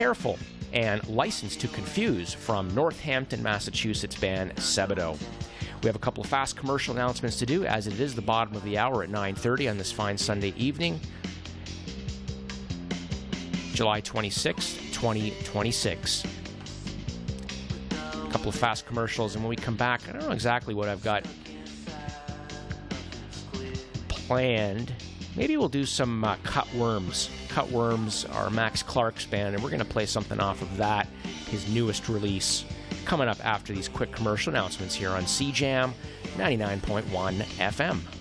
Careful and License to Confuse from Northampton, Massachusetts band Sebadoh. We have a couple of fast commercial announcements to do, as it is the bottom of the hour at 9:30 on this fine Sunday evening, July 26th, 2026. A couple of fast commercials, and when we come back, I don't know exactly what I've got planned. Maybe we'll do some Cut Worms. Cut Worms are Max Clark's band, and we're going to play something off of that, his newest release, coming up after these quick commercial announcements here on CJAM 99.1 FM.